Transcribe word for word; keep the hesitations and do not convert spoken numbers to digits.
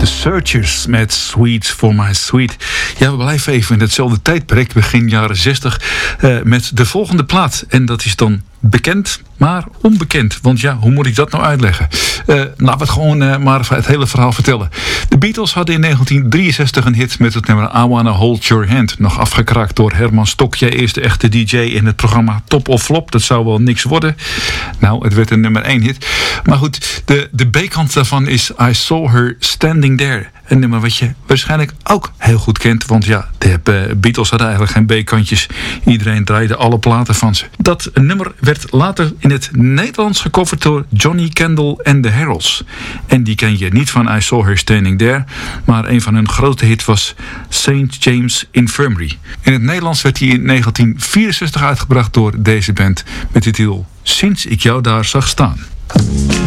The Searchers met Sweet for My Sweet. Ja, we blijven even in hetzelfde tijdperk, begin jaren zestig, uh, met de volgende plaat. En dat is dan bekend, maar onbekend. Want ja, hoe moet ik dat nou uitleggen? Uh, laten we het gewoon uh, maar het hele verhaal vertellen. De Beatles hadden in negentien drieënzestig een hit met het nummer I Wanna Hold Your Hand. Nog afgekraakt door Herman Stokje, eerste echte D J in het programma Top of Flop. Dat zou wel niks worden. Nou, het werd een nummer één hit. Maar goed, de, de B-kant daarvan is I Saw Her Standing There. Een nummer wat je waarschijnlijk ook heel goed kent. Want ja, de Beatles hadden eigenlijk geen B-kantjes. Iedereen draaide alle platen van ze. Dat nummer werd later in het Nederlands gecoverd door Johnny Kendall en de Heralds. En die ken je niet van I Saw Her Standing There. Maar een van hun grote hits was Saint James Infirmary. In het Nederlands werd hij in negentien vierenzestig uitgebracht door deze band. Met de titel Sinds ik jou daar zag staan.